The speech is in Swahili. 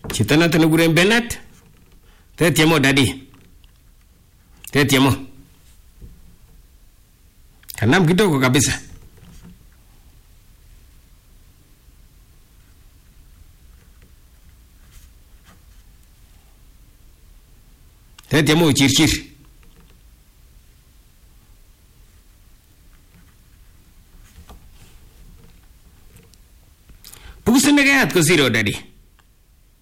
Chito noton nekikuren Bennett. Tetiemo daddy. Tetiemo. Kanam kidogo kabisa. Tetiemo uchirchir. Pusine kayat ko zero daddy.